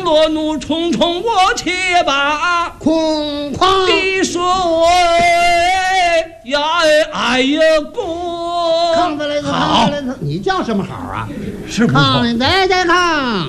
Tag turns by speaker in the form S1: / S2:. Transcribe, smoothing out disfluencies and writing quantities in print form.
S1: 恶怒重重我且把
S2: 空旷
S1: 的水呀哎呀过。
S2: 扛子来子，
S1: 好，
S2: 你叫什么好啊？
S1: 是不错。
S2: 扛再扛。